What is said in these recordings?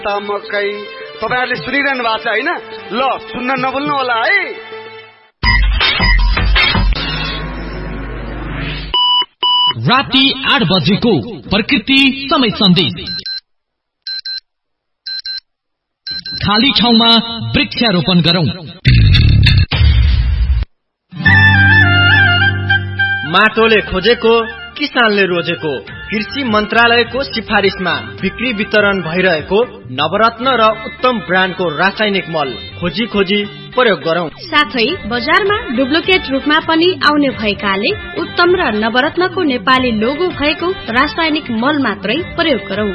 मकै तपाईहरुले सुनिरहनु भएको छ हैन? ल सुन्न नभुल्नु होला है। राति 8 बजेको प्रकृति समय सन्देश। खाली ठाउँमा वृक्षारोपण गरौं। माटोले खोजेको किसानले रोजेको कृषि मन्त्रालयको सिफारिसमा बिक्री वितरण भइरहेको नवरत्न र उत्तम ब्रान्डको रासायनिक मल खोजी प्रयोग गरौं। साथै बजारमा डुप्लिकेट रूपमा पनि आउने भएकाले उत्तम र नवरत्नको नेपाली लोगो भएको रासायनिक मल मात्रै प्रयोग गरौं।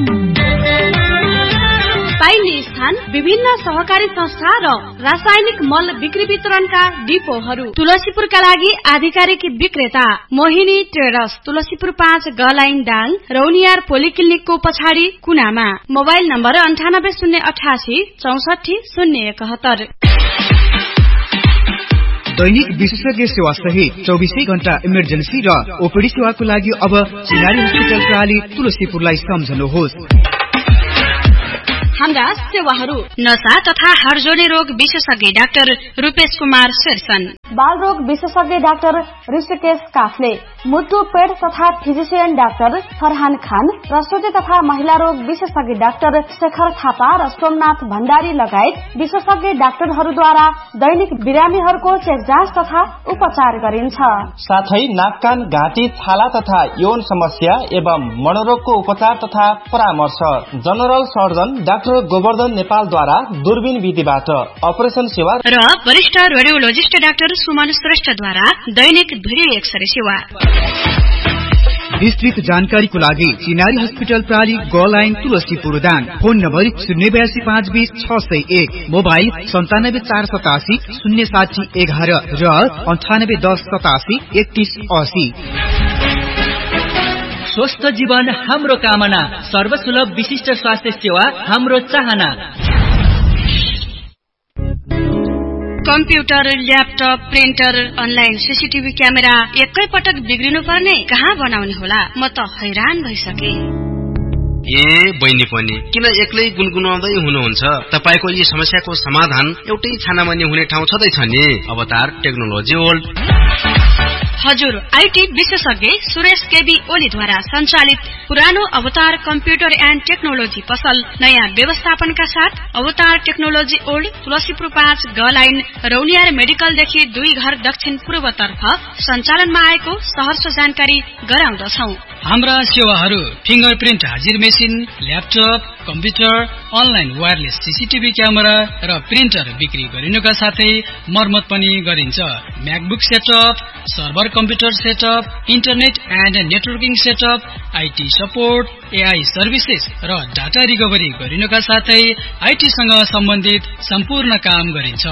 पाइने स्थान विभिन्न सहकारी संस्था र रासायनिक मल बिक्री वितरणका डिपोहरू। तुलसीपुरका लागि आधिकारिक विक्रेता मोहिनी ट्रेडर्स, तुलसीपुर 5 गलाइन डाङ, रौनियार पोलिक्लिनिकको पछाडि कुनामा। Mobile number 9808 64 071। दैनिक विशेषज्ञ सेवा सहित 24 घण्टा इमर्जेन्सी र ओपीडी सेवाको लागि अब चिनारी हस्पिटल प्रणाली तुलसीपुरलाई सम्झनुहोस्। हाम्रा सेवाहरू: नशा तथा हाडजोडी रोग विशेषज्ञ डाक्टर रूपेश कुमार शेरसन, बाल रोग विशेषज्ञ डाक्टर ऋषिकेश काफले, मुटु पेट तथा फिजिशियन डाक्टर फरहान खान, प्रसुति तथा महिला रोग विशेषज्ञ डाक्टर शेखर थापा र सोमनाथ भण्डारी लगायत विशेषज्ञ डाक्टरहरूद्वारा दैनिक बिरामीहरूको चेक जाँच तथा उपचार गरिन्छ। साथै नाक कान घाँटी छाला तथा यौन समस्या एवं मनोरोगको उपचार तथा परामर्श जनरल सर्जन डाक्टर गोवर्धन नेपालद्वारा दूरबीन विधिबाट अपरेसन सेवा र वरिष्ठ रेडियोलोजिस्ट डाक्टर सुमन श्रेष्ठद्वारा दैनिक भिडियो एक्सरे सेवा। विस्तृत जानकारीको लागि चिनारी हस्पिटल प्रणाली गलाइन Tulsipur Dang. Phone number 082 601, mobile 97 487 060 11 र 98 10 87 31 80। स्वस्थ जीवन हाम्रो कामना, सर्वसुलभ विशिष्ट स्वास्थ्य सेवा हाम्रो चाहना। Computer, laptop, printer, online CCTV camera एकै पटक बिग्रिनु पर्ने कहाँ बनाउने होला? म त हैरान भइसके। बहिनी पनि किन एक्लै गुनगुनाउँदै हुनुहुन्छ? तपाईको यी समस्याको समाधान एउटै छानामानी हुने ठाउँ छँदैछ नि, अवतार टेक्नोलोजी वर्ल्ड। हजुर, आईटी विशेषज्ञ सुरेश केबी ओलीद्वारा सञ्चालित पुरानो अवतार कम्प्युटर एन्ड टेक्नोलोजी पसल नयाँ व्यवस्थापनका साथ अवतार टेक्नोलोजी ओल्ड, तुलसीपुर 5 गलाइन, रौनियार मेडिकलदेखि 2 घर दक्षिण पूर्वतर्फ सञ्चालनमा आएको सहर्ष जानकारी गराउँदछौ। हाम्रा सेवाहरू फिंगरप्रिन्ट हाजिर machine, laptop, computer, online wireless CCTV camera र प्रिन्टर बिक्री गरिनुका साथै मर्मत पनि गरिन्छ। MacBook setup, server computer setup, internet and networking setup, IT support, AI services र डाटा रिकभरी गरिनुका साथै आईटीसँग सम्बन्धित सम्पूर्ण काम गरिन्छ।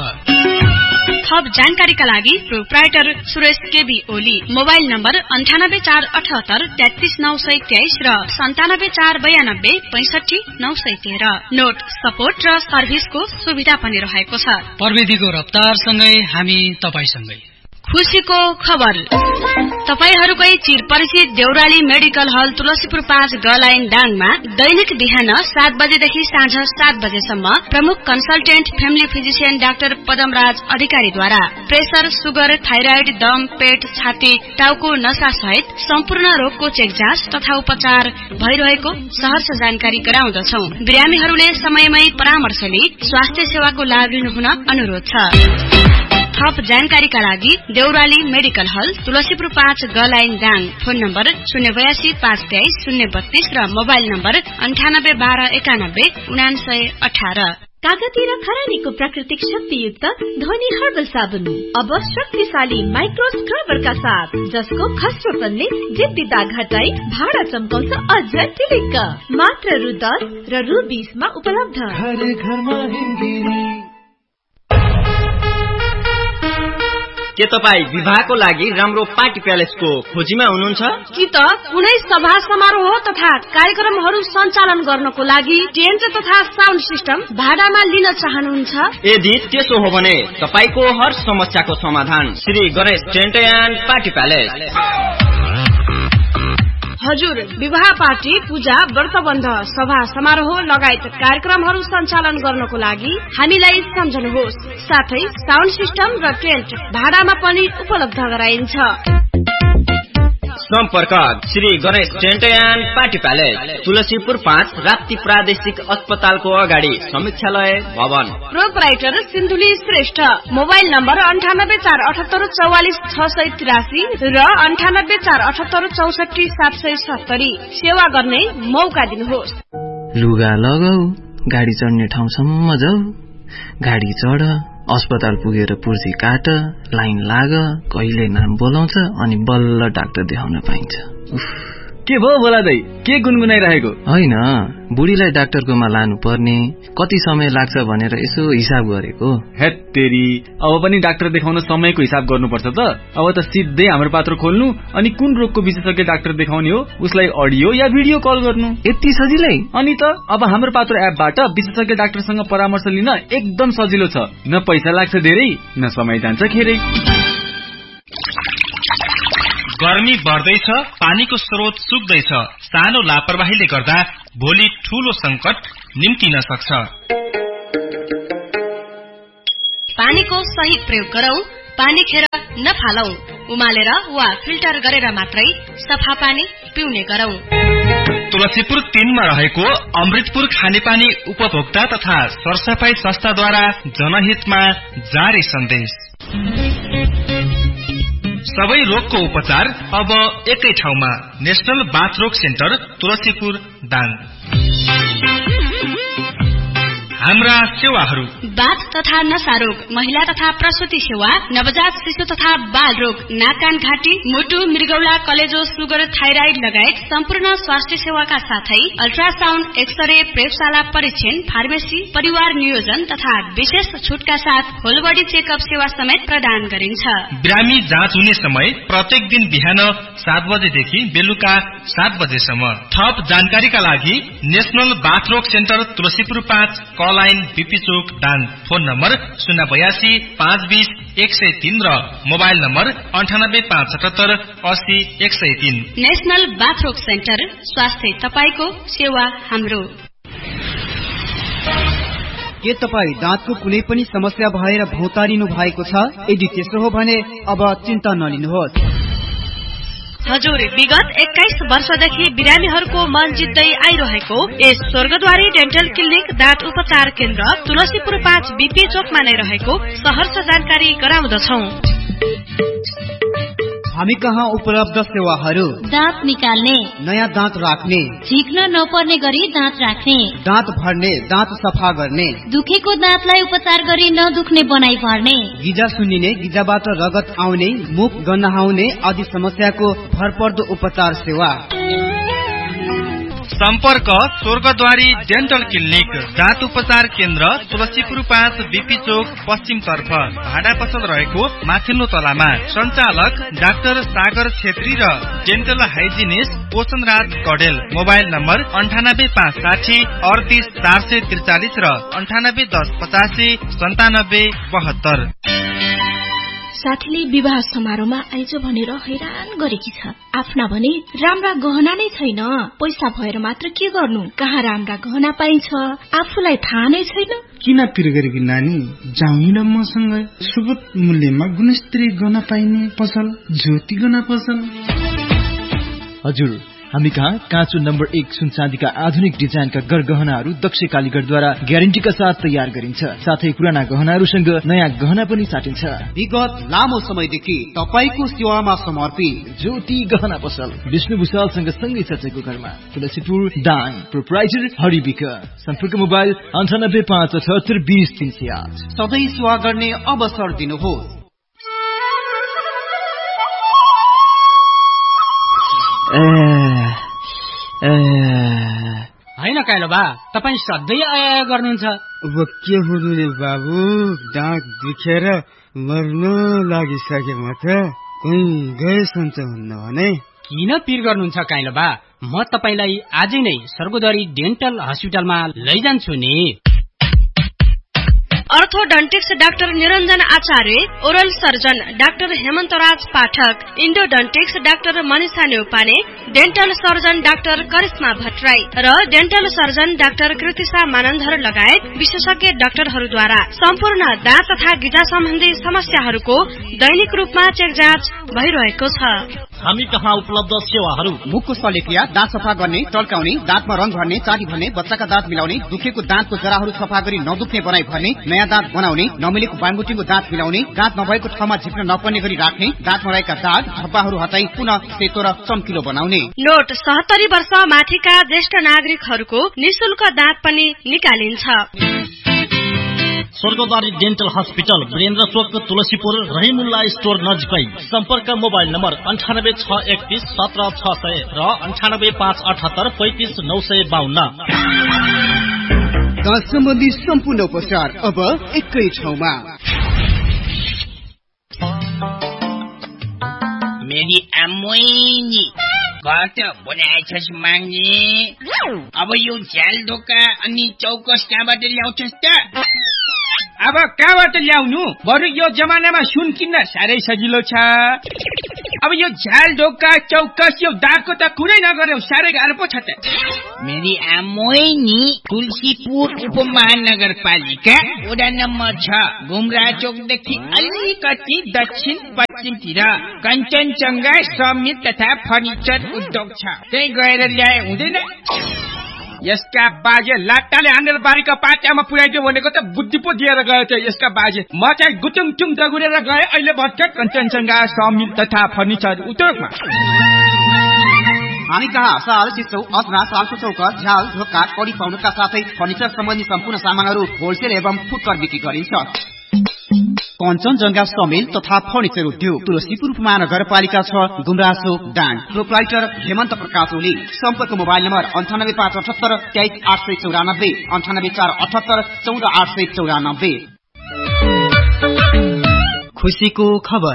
थप जानकारीका लागि proprietor Suresh KB Oli, mobile number 98478 33923 र 97492 65 913। नोट, सपोर्ट र सर्भिसको सुविधा पनि रहेको छ। प्रविधिको रफ्तारसँगै हामी तपाईसँगै। खुशीको खबर, तपाईहरूकै चिरपरिचित देउराली मेडिकल हल तुलसीपुर 5 गलाइन डाङमा दैनिक बिहान 7 बजेदेखि साँझ 7 बजेसम्म प्रमुख consultant family physician doctor Padamraj अधिकारीद्वारा प्रेसर, सुगर, थाइराइड, दम, पेट, छाती, टाउको नसा सहित सम्पूर्ण रोगको चेक जाँच तथा उपचार भइरहेको सहर्ष जानकारी गराउँदछौ। बिरामीहरूले समयमै परामर्श लिई स्वास्थ्य सेवाको लाभ लिनुहुन अनुरोध छ। थप जानकारीका लागि देउराली मेडिकल हल तुलसीपुर 5 गलाइन दाङ। फोन नम्बर 082 523 032 र मोबाइल नम्बर 98 12 91 9918। कागती र खरानीको प्राकृतिक शक्तियुक्त ध्वनि हर्बल साबुन अब शक्तिशाली माइक्रो स्क्रबरका साथ, जसको खस्रोपनले जिद्दी दाग हटाई भाडा चम्काउँछ अझ टिलिक्क। मात्र रु 10 र रु 20 मा उपलब्ध। के तपाईँ विवाहको लागि राम्रो पार्टी प्यालेसको खोजीमा हुनुहुन्छ? कि त कुनै सभा समारोह तथा कार्यक्रमहरू सञ्चालन गर्नको लागि टेन्ट तथा साउन्ड सिस्टम भाडामा लिन चाहनुहुन्छ? यदि त्यसो हो भने तपाईको हर समस्याको समाधान Shri Ganesh tent and party palace. हजुर, विवाह पार्टी, पूजा, व्रतबन्ध, सभा समारोह लगायत कार्यक्रमहरू सञ्चालन गर्नको लागि हामीलाई सम्झनुहोस्। साथै साउन्ड सिस्टम र टेन्ट भाडामा पनि उपलब्ध गराइन्छ। सम्पर्क Shri Ganesh tent and party palace, Tulsipur 5, Rapti प्रादेशिक अस्पतालको अगाडि, समीक्षालय भवन। Proprietor Sindhuli Shrestha. Mobile number 9847844683 र 9847844770। सेवा गर्ने मौका दिनुहोस्। लुगा लगाऊ, गाडी चढ्ने ठाउँसम्म जाऊ, गाडी चढ, अस्पताल पुगेर पुर्जी काट, लाइन लाग, कहिले नाम बोलाउँछ अनि बल्ल डाक्टर देखाउन पाइन्छ। के भयो बोला दाइ, के गुनगुनाइरहेको? होइन, बुढीलाई डाक्टरकोमा लानु पर्ने, कति समय लाग्छ भनेर यसो हिसाब गरेको। हेत तेरी, अब पनि डाक्टर देखाउन समयको हिसाब गर्नुपर्छ त। अब त सिधै हाम्रो पात्र खोल्नु अनि कुन रोगको विशेषज्ञ डाक्टर देखाउने हो उसलाई अडियो या भिडियो कल गर्नु। यति सजिलै? अनि त अब हाम्रो पात्र एपबाट विशेषज्ञ डाक्टरसँग परामर्श लिन एकदम सजिलो छ। न पैसा लाग्छ धेरै, न समय जान्छ खेरै। गर्मी बढ्दैछ, पानीको स्रोत सुक्दैछ। सानो लापरवाहीले गर्दा भोलि ठूलो संकट निम्तिन सक्छ। पानीको सही प्रयोग गरौं, पानी खेर नफालौं, उमालेर वा फिल्टर गरेर मात्रै सफा पानी पिउने गरौं। तुलसीपुर 3 मा रहेको अमृतपुर खानेपानी उपभोक्ता तथा सरसफाई संस्थाद्वारा जनहितमा जारी सन्देश। सबै रोगको उपचार अब एकै ठाउँमा, नेशनल बाथ रोग सेन्टर, तुलसीपुर दाङ। हाम्रा सेवाहरू: बाथ तथा नशा रोग, महिला तथा प्रसुति सेवा, नवजात शिशु तथा बाल रोग, नाक कान घाँटी, मुटु, मृगौला, कलेजो, सुगर, थाइराइड लगायत सम्पूर्ण स्वास्थ्य सेवाका साथै अल्ट्रासाउण्ड, एक्सरे, प्रयोगशाला परीक्षण, फार्मेसी, परिवार नियोजन तथा विशेष छुटका साथ होल बडी चेकअप सेवा समेत प्रदान गरिन्छ। बिरामी जाँच हुने समय प्रत्येक दिन बिहान 7 बजेदेखि बेलुका 7 बजेसम्म। थप जानकारीका लागि नेशनल बाथ रोग सेन्टर, तुलसीपुर 5, लाइन बीपी चोक दाङ। फोन नम्बर 082 520 103 र मोबाइल नम्बर 98 577 80 103। नेशनल बाथ रोग सेन्टर, स्वास्थ्य तपाईको, सेवा हाम्रो। के तपाईँ दाँतको कुनै पनि समस्या भएर भौतारिनु भएको छ? यदि त्यसो हो भने अब चिन्ता नलिनुहोस्। हजुर, विगत 21 वर्षदेखि बिरामीहरूको मन जित्दै आइरहेको यस स्वर्गद्वारी डेन्टल क्लिनिक दाँत उपचार केन्द्र तुलसीपुर 5 बीपी चोकमा नै रहेको सहर्ष जानकारी गराउँदछौं। हामी कहाँ उपलब्ध सेवाहरू: दाँत निकाल्ने, नयाँ दाँत राख्ने, झिक्न नपर्ने गरी दाँत राख्ने, दाँत भर्ने, दाँत सफा गर्ने, दुखेको दाँतलाई उपचार गरी नदुख्ने बनाई भर्ने, गिजा सुन्निने, गिजाबाट रगत आउने, मुख गन्हाउने आदि समस्याको भरपर्दो उपचार सेवा। सम्पर्क स्वर्गद्वारी डेन्टल क्लिनिक दाँत उपचार केन्द्र, तुलसीपुर 5 बीपी चोक पश्चिम तर्फ, भाडा पसल रहेको माथिल्लो तलामा। सञ्चालक डाक्टर सागर छेत्री र dental hygienist पोषणराज Kadel. Mobile number 98 560 38 443 र 98 10 85 97 72। साथीले विवाह समारोहमा आइज भनेर हैरान गरेकी छ। आफ्ना भने राम्रा गहना नै छैन। पैसा भएर मात्र के गर्नु? कहाँ राम्रा गहना पाइन्छ आफूलाई थाहा नै छैन। किन पिर गरेकी नानी, जाउँ न मसँग। सुगत मूल्यमा गुणस्तरीय गहना पाइने पसल ज्योति गहना पसल। हजुर, हामी कहाँ काँचो नम्बर 1 सुन चाँदीका आधुनिक डिजाइनका गरगहनाहरू दक्ष कालीगढद्वारा ग्यारेन्टीका साथ तयार गरिन्छ। साथै पुराना गहनाहरूसँग नयाँ गहना पनि साटिन्छ। विगत लामो समयदेखि तपाईको सेवामा समर्पित ज्योति गहना पसल, विष्णु भूषालसँग सँगै चर्चेको घरमा, तुलसीपुर दाङ। प्रोपराइटर हरिबिक। सम्पर्क मोबाइल 98 578 20 308। सधैँ सेवा गर्ने अवसर दिनुहोस्। होइन काइलो बा, तपाईँ सधैँ आया गर्नुहुन्छ। अब के हुनु रे बाबु, दाँत दुखेर मर्न लागिसके म त। कहीँ गए सन्च हुन्न भने। किन पिर गर्नुहुन्छ काइलो बा? म तपाईलाई आजै नै स्वर्गद्वारी डेन्टल हस्पिटलमा लैजान्छु नि। अर्थोडन्टिक्स डाक्टर निरञ्जन आचार्य, ओरल सर्जन डाक्टर हेमन्तराज पाठक, इन्डोडन्टिक्स doctor Manisha Neupane, dental surgeon doctor Karishma Bhattarai र dental surgeon doctor Kritisha Manandhar लगायत विशेषज्ञ डाक्टरहरूद्वारा सम्पूर्ण दाँत तथा गिजा सम्बन्धी समस्याहरूको दैनिक रूपमा चेक जाँच भइरहेको छ। हामी कहाँ उपलब्ध सेवाहरू: मुखको शल्यक्रिया, दाँत सफा गर्ने, टल्काउने, दाँतमा रंग भर्ने, चाटी भर्ने, बच्चाका दाँत मिलाउने, दुखेको दाँतको जराहरू सफा गरी नदुख्ने बनाई भर्ने, नयाँ दाँत बनाउने, नमिलेको बाङबुटीको दाँत मिलाउने, दाँत नभएको ठाउँमा झिक्न नपर्ने गरी राख्ने, दाँतमा रहेका दाग धब्बाहरू हटाई पुनः सेतो र चम्किलो बनाउने। नोट: 70 वर्ष माथिका ज्येष्ठ नागरिकहरूको निशुल्क दाँत पनि निकालिन्छ। स्वर्गद्वारी डेन्टल हस्पिटल, वीरेन्द्र चोक, तुलसीपुर, रहिमुल्ला स्टोर नजिकै। सम्पर्क मोबाइल नम्बर 9861170600 र 9858835952। दाँत सम्बन्धी सम्पूर्ण उपचार अब एकै ठाउँमा। मेरी आमोइनी घट बनाएछस् माग्ने। अब यो झ्याल ढोका अनि चौकस कहाँबाट ल्याउँछस् त? अब कहाँबाट ल्याउनु? बरु यो जमानामा सुन किन्न साह्रै सजिलो छ। अब यो झ्याल ढोका चौकस यो दागको त कुरै नगर्यो, साह्रै गाह्रो पो छ त। मेरी आमोइनी तुलसीपुर उपमहानगरपालिका वडा नम्बर 6 गुमरा चोकदेखि अलिकति दक्षिण पश्चिमतिर कञ्चनजङ्घा समित तथा फर्निचर उद्योग छ। त्यही गएर ल्याए हुँदैन? यसका बाजे लाट्टाले हानेर बारीका पाट्यामा पुर्याइदियो भनेको त बुद्धि पो दिएर गयो थियो यसका बाजे। म चाहिँ गुटुङटुङ दगुरेर गए अहिले भर्खर कञ्चनजङ्घा समिल तथा फर्निचर उद्योगमा। हामी कहाँ साल, सिसौ, असना, सालको चौकस, झ्याल ढोका, कडी पाउनुका साथै फर्निचर सम्बन्धी सम्पूर्ण सामानहरू होलसेल एवं फुटकर बिक्री गरिन्छ। कञ्चनजङ्घा समेल तथा फर्निचर उद्योग, तुलसीपुर उपमहानगरपालिका 6 गुमरासो डाँड। प्रोप्राइटर हेमन्त प्रकाश ओली। सम्पर्क मोबाइल नम्बर 98578 23894, 98478 14894। खुसीको खबर: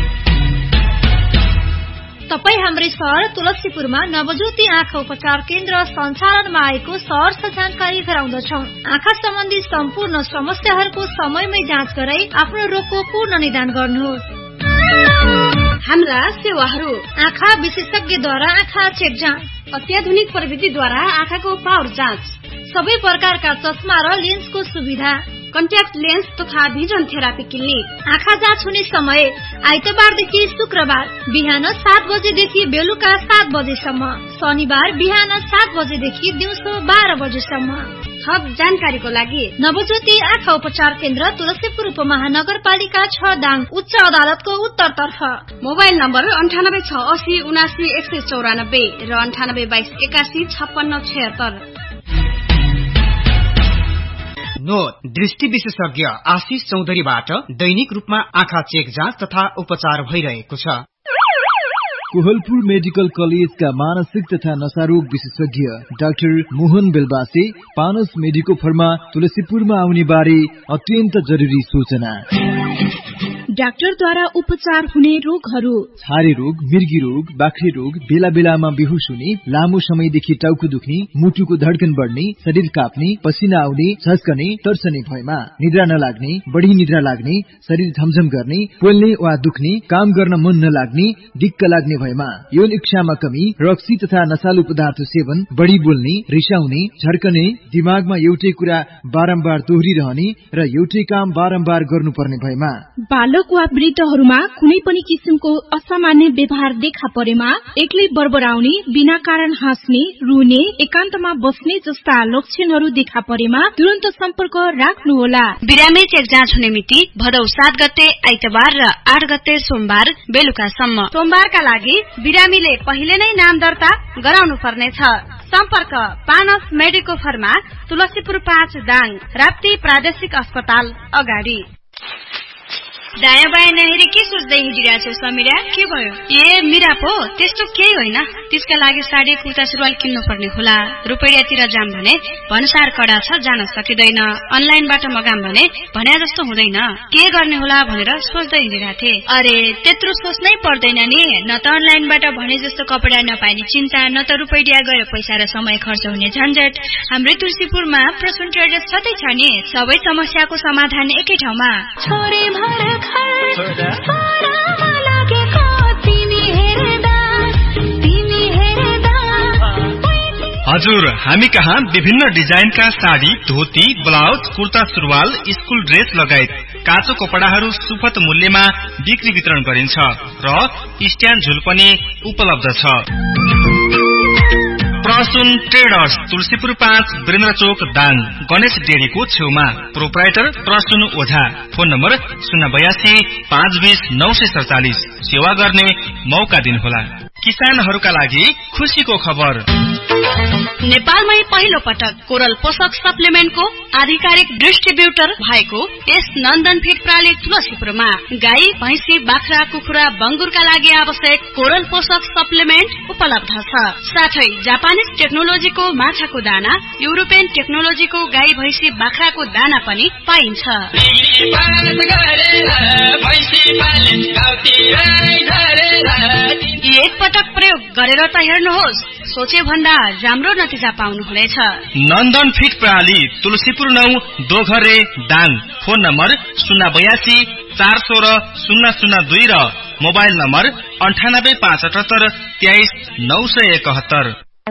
तपाई हाम्रै सहर तुलसीपुरमा नवज्योति आँखा उपचार केन्द्र सञ्चालनमा आएको सहर्ष जानकारी गराउँदछौ। आँखा सम्बन्धी सम्पूर्ण समस्याहरूको समयमै जाँच गराई आफ्नो रोगको पूर्ण निदान गर्नुहोस्। हाम्रा सेवाहरू: आँखा विशेषज्ञद्वारा आँखा चेक जाँच, अत्याधुनिक प्रविधिद्वारा आँखाको पावर जाँच, सबै प्रकारका चस्मा र लेन्सको सुविधा, कन्ट्याक्ट लेन्स तथा भिजन थेरापी क्लिनिक। आँखा जाँच हुने समय आइतबारदेखि शुक्रबार बिहान 7 बजेदेखि बेलुका 7 बजेसम्म, शनिबार बिहान 7 बजेदेखि दिउँसो 12 बजेसम्म। थप जानकारीको लागि नवज्योति आँखा उपचार केन्द्र तुलसीपुर उपमहानगरपालिका 6 दाङ, उच्च अदालतको उत्तरतर्फ। मोबाइल नम्बर 9869791194 र 9822815676। नोट: दृष्टि विशेषज्ञ आशिष चौधरीबाट दैनिक रूपमा आँखा चेक जाँच तथा उपचार भइरहेको छ। कोहलपुर मेडिकल कलेजका मानसिक तथा नशारोग विशेषज्ञ doctor Mohan Belbase पानस medico pharma तुलसीपुरमा आउने बारे अत्यन्त जरुरी सूचना। डाक्टरद्वारा उपचार हुने रोगहरू: छारे रोग, मिर्गी रोग, बाख्रे रोग, बेला बेलामा बेहुस हुने, लामो समयदेखि टाउको दुख्ने, मुटुको धड्कन बढ्ने, शरीर काप्ने, पसिना आउने, झस्कने, तर्सने भएमा, निद्रा नलाग्ने, बढी निद्रा लाग्ने, शरीर झमझम गर्ने, पोल्ने वा दुख्ने, काम गर्न मन नलाग्ने, दिक्क लाग्ने भएमा, यौन इच्छामा कमी, रक्सी तथा नशालु पदार्थ सेवन, बढी बोल्ने, रिसाउने, झर्कने, दिमागमा एउटै कुरा बारम्बार दोहोरिरहने र एउटै काम बारम्बार गर्नुपर्ने भएमा, बालक वा वृद्धहरूमा कुनै पनि किसिमको असामान्य व्यवहार देखा परेमा, एक्लै बरबराउने, बिना कारण हाँस्ने, रुने, एकान्तमा बस्ने जस्ता लक्षणहरू देखा परेमा तुरन्त सम्पर्क राख्नुहोला। बिरामी चेक जाँच हुने मिति भदौ 7 गते आइतबार र 8 गते सोमबार बेलुकासम्म। सोमबारका लागि बिरामीले पहिले नै नाम दर्ता गराउनु पर्नेछ। सम्पर्क पानस मेडिको फर्मा तुलसीपुर 5 दाङ, राप्ती प्रादेशिक अस्पताल अगाडि। दायाँ बायाँ नहेरी के सोच्दै हिँडिरहेको छौ समीरा? के भयो? ए मिरा पो, त्यस्तो केही होइन। त्यसका लागि साडी कुर्ता सुरुवाल किन्नु पर्ने होला। रुपैयाँतिर जाम भने भन्सार कडा छ, जान सकिँदैन। अनलाइनबाट मगाम भने भन्या जस्तो हुँदैन। के गर्ने होला भनेर सोच्दै हिँडिरहेको थिएँ। अरे त्यत्रो सोच्नै पर्दैन नि। न त अनलाइनबाट भने जस्तो कपडा नपाइने चिन्ता, न त रुपैयाँ गएर पैसा र समय खर्च हुने झन्झट। हाम्रै तुलसीपुरमा प्रसून ट्रेडर्स छँदै छ नि। सबै समस्याको समाधान एकै ठाउँमा। हजुर, हामी कहाँ विभिन्न डिजाइनका साडी, धोती, ब्लाउज, कुर्ता सुरुवाल, स्कुल ड्रेस लगायत काँचो कपडाहरू सुपथ मूल्यमा बिक्री वितरण गरिन्छ र स्ट्यान्ड झुल पनि उपलब्ध छ। प्रसून ट्रेडर्स, तुलसीपुर 5, वीरेन्द्र चोक, दाङ, गणेश डेरीको छेउमा। प्रोप्राइटर प्रसून ओझा। Phone number 082 520 947। सेवा गर्ने मौका दिनुहोला। किसानहरूका लागि खुशीको खबर। नेपालमै पहिलो पटक कोरल पोषक सप्लिमेन्टको आधिकारिक डिस्ट्रिब्युटर भएको यस नन्दन फिड प्राली तुलसीपुरमा गाई, भैंसी, बाख्रा, कुखुरा, बंगुरका लागि आवश्यक कोरल पोषक सप्लिमेन्ट उपलब्ध छ। साथै जापानिज टेक्नोलोजीको माछाको दाना, युरोपियन टेक्नोलोजीको गाई, भैंसी, बाख्राको दाना पनि पाइन्छ। एक पटक प्रयोग गरेर त हेर्नुहोस्, सोचे भन्दा राम्रो नतिजा पाउनुहुनेछ। नन्दन फिड प्रणाली तुलसीपुर 9, दोघरे, दाङ। फोन नम्बर 082 416 002 र मोबाइल नम्बर 98 578 23 971।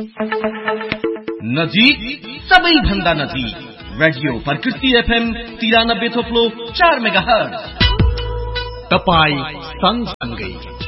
नजिक, सबैभन्दा नजिक। रेडियो प्रकृति FM 93.4 मेगाहर्ज। तपाई सँगसँगै